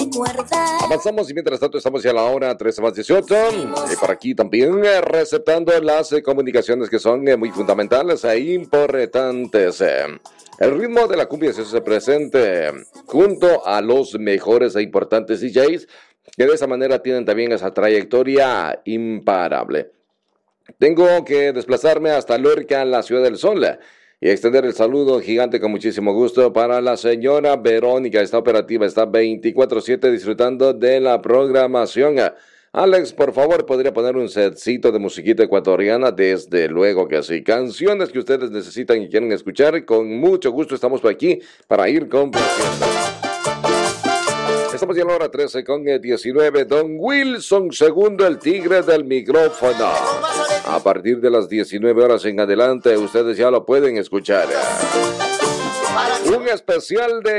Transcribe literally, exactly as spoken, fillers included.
guardar. Avanzamos y mientras tanto estamos ya a la hora trece más dieciocho. Y por aquí también eh, receptando las eh, comunicaciones que son eh, muy fundamentales e importantes. Eh, el ritmo de la cumbia se hace presente junto a los mejores e importantes D Js que de esa manera tienen también esa trayectoria imparable. Tengo que desplazarme hasta Lorca, la Ciudad del Sol, y extender el saludo gigante con muchísimo gusto para la señora Verónica. Está operativa, está veinticuatro siete disfrutando de la programación. Alex, por favor, ¿podría poner un setcito de musiquita ecuatoriana? Desde luego que sí. Canciones que ustedes necesitan y quieren escuchar, con mucho gusto estamos por aquí para ir complaciendo. Estamos ya a la hora trece con diecinueve. Don Wilson segundo, el tigre del micrófono. A partir de las diecinueve horas en adelante, ustedes ya lo pueden escuchar. Un especial de